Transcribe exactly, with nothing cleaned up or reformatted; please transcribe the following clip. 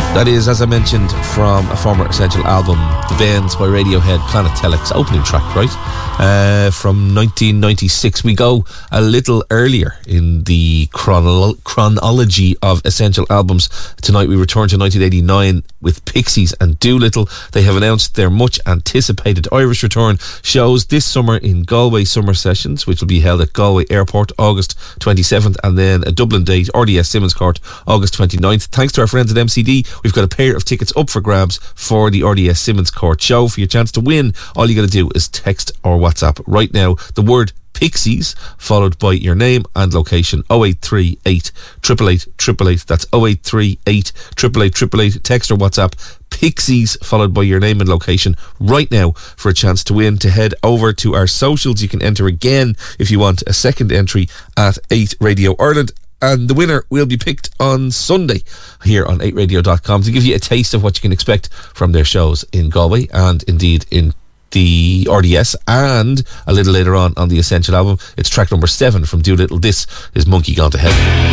That is, as I mentioned, from a former Essential album, The Bends by Radiohead, Planet Telex, opening track, right? Uh, from nineteen ninety-six. We go a little earlier in the chronolo- chronology of Essential albums. Tonight we return to nineteen eighty-nine with Pixies and Doolittle. They have announced their much anticipated Irish return shows this summer in Galway Summer Sessions, which will be held at Galway Airport August twenty-seventh, and then a Dublin date, R D S Simmons Court, August twenty-ninth. Thanks to our friends at M C D, we've got a pair of tickets up for grabs for the R D S Simmons Court show. For your chance to win, all you got to do is text or WhatsApp right now the word Pixies followed by your name and location. oh eight three eight, eight eight eight, eight eight eight. That's oh eight three eight, eight eight eight, eight eight. Text or WhatsApp Pixies followed by your name and location right now for a chance to win. To head over to our socials, you can enter again if you want a second entry at eight Radio Ireland. And the winner will be picked on Sunday here on eight radio dot com to give you a taste of what you can expect from their shows in Galway and indeed in the R D S, and a little later on on the Essential album. It's track number seven from Doolittle. This is Monkey Gone to Heaven.